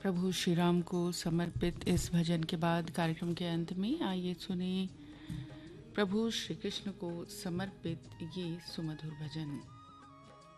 प्रभु श्री राम को समर्पित इस भजन के बाद कार्यक्रम के अंत में आइए सुने प्रभु श्री कृष्ण को समर्पित ये सुमधुर भजन।